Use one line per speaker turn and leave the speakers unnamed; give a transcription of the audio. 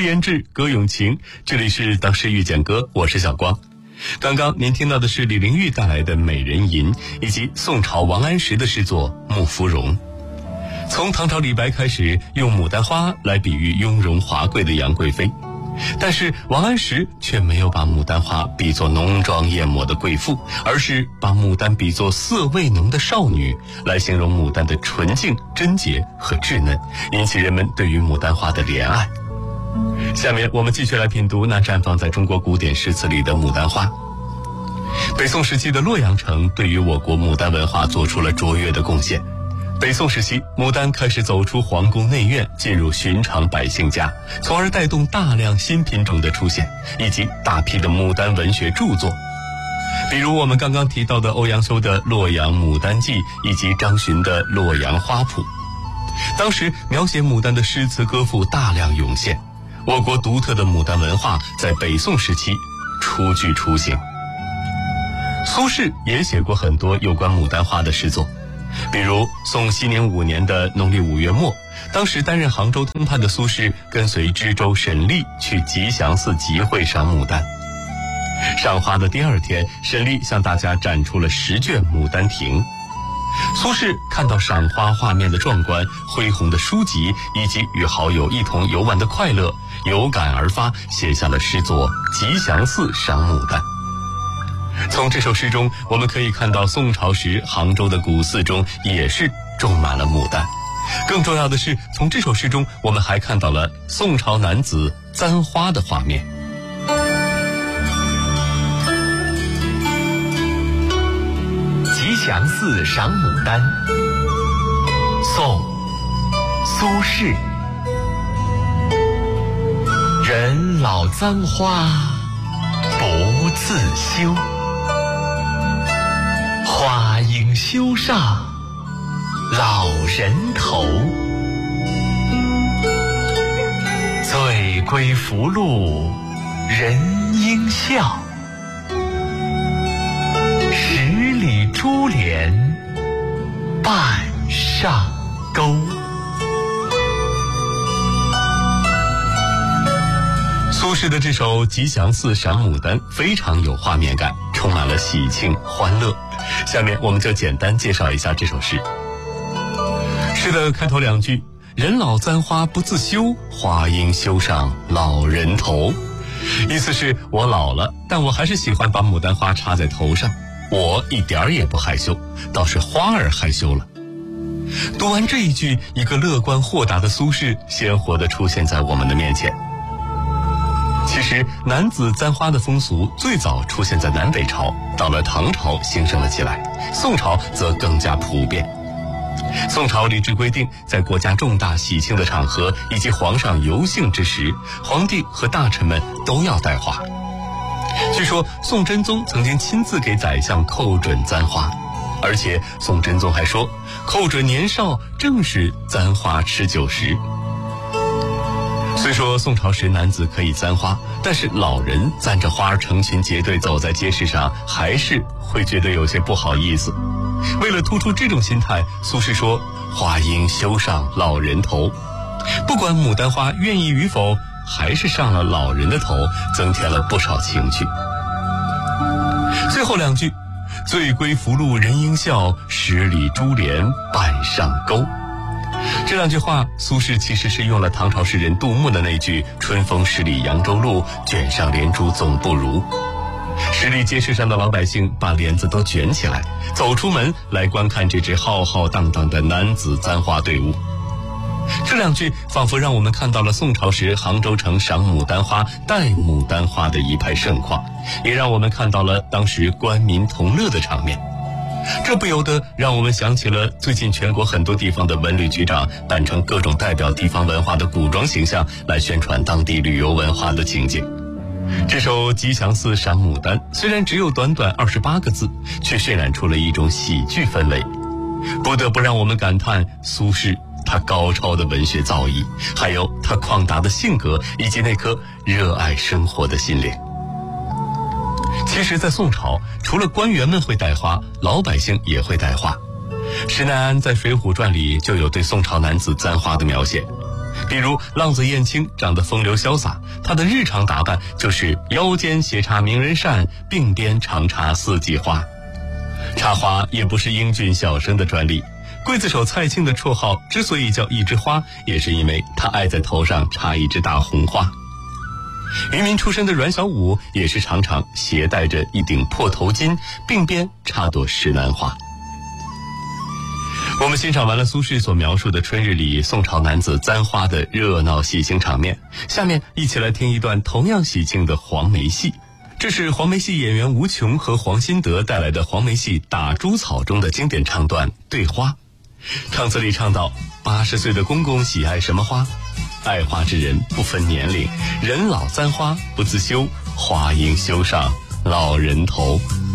言志，歌咏情，这里是当时遇见歌，我是小光。刚刚您听到的是李玲玉带来的《美人吟》，以及宋朝王安石的诗作《慕芙蓉》。从唐朝李白开始，用牡丹花来比喻雍容华贵的杨贵妃，但是王安石却没有把牡丹花比作浓妆艳抹的贵妇，而是把牡丹比作色味浓的少女，来形容牡丹的纯净、贞洁和稚嫩，引起人们对于牡丹花的怜爱。下面我们继续来品读那绽放在中国古典诗词里的牡丹花。北宋时期的洛阳城对于我国牡丹文化做出了卓越的贡献。北宋时期，牡丹开始走出皇宫内院，进入寻常百姓家，从而带动大量新品种的出现，以及大批的牡丹文学著作。比如我们刚刚提到的欧阳修的《洛阳牡丹记》，以及张巡的《洛阳花谱》。当时描写牡丹的诗词歌赋大量涌现，我国独特的牡丹文化在北宋时期初具雏形。苏轼也写过很多有关牡丹花的诗作，比如宋熙年5年的农历5月末，当时担任杭州通判的苏轼跟随知州沈历去吉祥寺集会赏牡丹。赏花的第2天，沈历向大家展出了10卷《牡丹亭》。苏轼看到赏花画面的壮观、恢宏的书籍，以及与好友一同游玩的快乐，有感而发，写下了诗作《吉祥寺赏牡丹》。从这首诗中，我们可以看到宋朝时杭州的古寺中也是种满了牡丹。更重要的是，从这首诗中我们还看到了宋朝男子簪花的画面。
吉祥寺赏牡丹，宋·苏轼。人老簪花不自修，花应修上老人头。醉归扶路人应笑，10里珠帘半上钩。
苏轼的这首《吉祥寺赏牡丹》非常有画面感，充满了喜庆欢乐。下面我们就简单介绍一下这首诗。诗的开头2句，人老簪花不自修，花应修上老人头。意思是我老了，但我还是喜欢把牡丹花插在头上，我一点儿也不害羞，倒是花儿害羞了。读完这一句，一个乐观豁达的苏轼鲜活地出现在我们的面前。其实男子簪花的风俗最早出现在南北朝，到了唐朝兴盛了起来，宋朝则更加普遍。宋朝礼制规定，在国家重大喜庆的场合以及皇上游幸之时，皇帝和大臣们都要戴花。据说宋真宗曾经亲自给宰相寇准簪花，而且宋真宗还说，寇准年少正是簪花持久时。虽说宋朝时男子可以簪花，但是老人簪着花成群结队走在街市上，还是会觉得有些不好意思。为了突出这种心态，苏轼说，花应修上老人头。不管牡丹花愿意与否，还是上了老人的头，增添了不少情趣。最后2句，醉归扶路人应笑，10里珠帘半上钩。这2句话，苏轼其实是用了唐朝诗人杜牧的那句春风十里扬州路，卷上连珠总不如。十里街市上的老百姓把帘子都卷起来，走出门来观看这支浩浩荡荡的男子簪花队伍。这2句仿佛让我们看到了宋朝时杭州城赏牡丹花、戴牡丹花的一派盛况，也让我们看到了当时官民同乐的场面。这不由得让我们想起了最近全国很多地方的文旅局长扮成各种代表地方文化的古装形象来宣传当地旅游文化的情景。这首《吉祥寺赏牡丹》虽然只有短短28个字，却渲染出了一种喜剧氛围，不得不让我们感叹苏轼他高超的文学造诣，还有他旷达的性格以及那颗热爱生活的心灵。其实在宋朝，除了官员们会戴花，老百姓也会戴花。施耐庵在《水浒传》里就有对宋朝男子簪花的描写。 比如浪子燕青长得风流潇洒，他的日常打扮就是腰间斜插名人扇，鬓边常插四季花。插花也不是英俊小生的专利，刽子手蔡庆的绰号之所以叫一枝花，也是因为他爱在头上插一枝大红花。渔民出身的阮小五也是常常携带着一顶破头巾，鬓边插朵石楠花。我们欣赏完了苏轼所描述的春日里宋朝男子簪花的热闹喜庆场面，下面一起来听一段同样喜庆的黄梅戏。这是黄梅戏演员吴琼和黄新德带来的黄梅戏《打猪草》中的经典唱段《对花》。唱词里唱到：80岁的公公喜爱什么花？爱花之人不分年龄，人老簪花不自羞，花应羞上老人头。